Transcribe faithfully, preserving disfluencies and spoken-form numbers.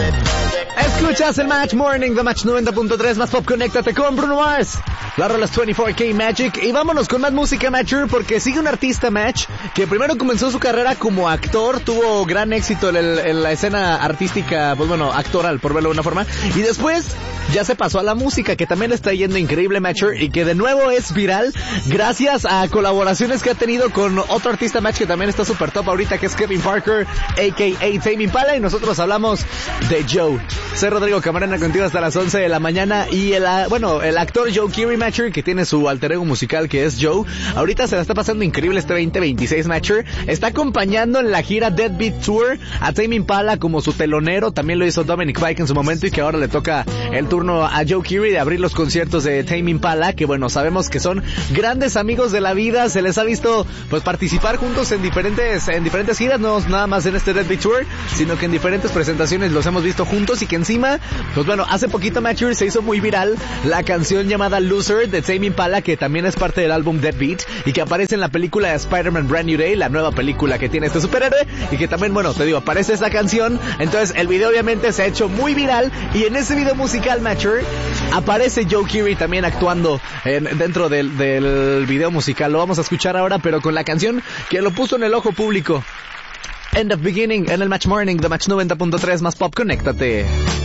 Escuchas el Match Morning, The Match noventa punto tres, más pop, conéctate con Bruno Mars. La rola es veinticuatro K Magic. Y vámonos con más música, Matcher, porque sigue un artista, Match, que primero comenzó su carrera como actor, tuvo gran éxito en, el, en la escena artística, pues bueno, actoral, por verlo de una forma, y después ya se pasó a la música, que también le está yendo increíble, Matcher, y que de nuevo es viral gracias a colaboraciones que ha tenido con otro artista, Match, que también está super top ahorita, que es Kevin Parker, a k a. Tame Impala, y nosotros hablamos de Joe. Soy Rodrigo Camarena, contigo hasta las once de la mañana, y el, bueno, el actor Joe Keery, Matcher, que tiene su alter ego musical que es Joe, ahorita se la está pasando increíble este veinte veintiséis, Matcher. Está acompañando en la gira Deadbeat Tour a Tame Impala como su telonero, también lo hizo Dominic Fike en su momento, y que ahora le toca el turno a Joe Keery de abrir los conciertos de Tame Impala, que bueno, sabemos que son grandes amigos de la vida, se les ha visto pues participar juntos en diferentes en diferentes giras, no nada más en este Deadbeat Tour, sino que en diferentes presentaciones los hemos visto juntos, y que encima, pues bueno, hace poquito, Matcher, se hizo muy viral la canción llamada Loser de Tame Impala, que también es parte del álbum Deadbeat, y que aparece en la película de Spider-Man Brand New Day, la nueva película que tiene este superhéroe, y que también, bueno, te digo, aparece esta canción. Entonces el video obviamente se ha hecho muy viral, y en ese video musical, Matcher, aparece Joe Keery también actuando en, dentro del, del video musical. Lo vamos a escuchar ahora, pero con la canción que lo puso en el ojo público. End of Beginning en el Match Morning, The Match noventa punto tres, más pop, conéctate.